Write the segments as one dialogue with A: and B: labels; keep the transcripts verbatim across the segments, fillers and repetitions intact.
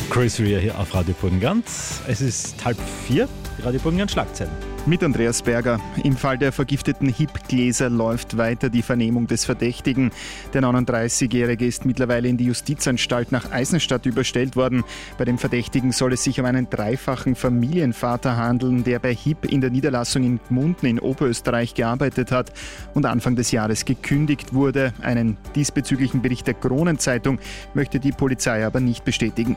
A: Chris Rea hier auf Radio Burgenland. Es ist halb vier, Radio Burgenland Schlagzeilen.
B: Mit Andreas Berger. Im Fall der vergifteten Hip-Gläser läuft weiter die Vernehmung des Verdächtigen. Der neununddreißigjährige ist mittlerweile in die Justizanstalt nach Eisenstadt überstellt worden. Bei dem Verdächtigen soll es sich um einen dreifachen Familienvater handeln, der bei Hip in der Niederlassung in Gmunden in Oberösterreich gearbeitet hat und Anfang des Jahres gekündigt wurde. Einen diesbezüglichen Bericht der Kronenzeitung möchte die Polizei aber nicht bestätigen.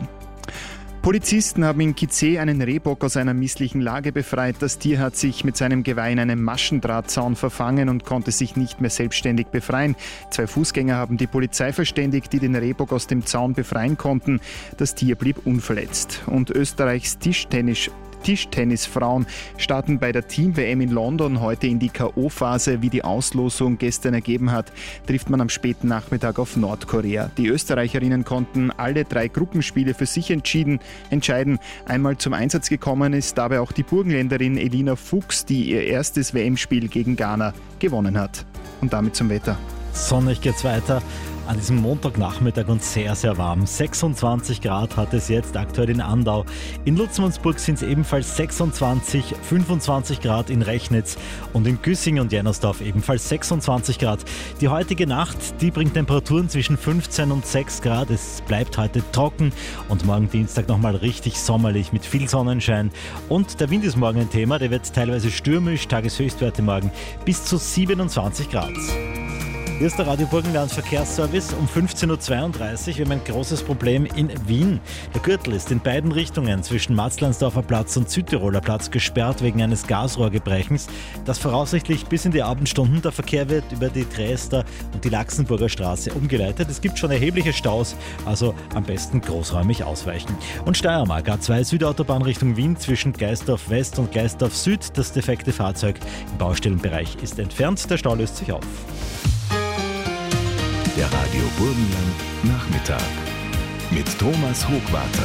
B: Polizisten haben in Kizeh einen Rehbock aus einer misslichen Lage befreit. Das Tier hat sich mit seinem Geweih in einem Maschendrahtzaun verfangen und konnte sich nicht mehr selbstständig befreien. Zwei Fußgänger haben die Polizei verständigt, die den Rehbock aus dem Zaun befreien konnten. Das Tier blieb unverletzt. Und Österreichs Tischtennis Tischtennisfrauen starten bei der Team-W M in London heute in die K O-Phase. Wie die Auslosung gestern ergeben hat, trifft man am späten Nachmittag auf Nordkorea. Die Österreicherinnen konnten alle drei Gruppenspiele für sich entschieden, entscheiden. Einmal zum Einsatz gekommen ist dabei auch die Burgenländerin Elina Fuchs, die ihr erstes W M-Spiel gegen Ghana gewonnen hat. Und damit zum Wetter.
A: Sonnig geht's weiter an diesem Montagnachmittag und sehr, sehr warm. sechsundzwanzig Grad hat es jetzt aktuell in Andau. In Lutzmannsburg sind es ebenfalls sechsundzwanzig, fünfundzwanzig Grad in Rechnitz und in Güssing und Jennersdorf ebenfalls sechsundzwanzig Grad. Die heutige Nacht, die bringt Temperaturen zwischen fünfzehn und sechs Grad. Es bleibt heute trocken und morgen Dienstag nochmal richtig sommerlich mit viel Sonnenschein. Und der Wind ist morgen ein Thema, der wird teilweise stürmisch, Tageshöchstwerte morgen bis zu siebenundzwanzig Grad. Hier ist der Radio Burgenland Verkehrsservice um fünfzehn Uhr zweiunddreißig. Wir haben ein großes Problem in Wien. Der Gürtel ist in beiden Richtungen zwischen Matzleinsdorfer Platz und Südtiroler Platz gesperrt wegen eines Gasrohrgebrechens. Das voraussichtlich bis in die Abendstunden. Der Verkehr wird über die Dresdner und die Laxenburger Straße umgeleitet. Es gibt schon erhebliche Staus, also am besten großräumig ausweichen. Und Steiermark A zwei Südautobahn Richtung Wien zwischen Geisdorf West und Geisdorf Süd. Das defekte Fahrzeug im Baustellenbereich ist entfernt. Der Stau löst sich auf.
C: Der Radio Burgenland Nachmittag mit Thomas Hochwarter.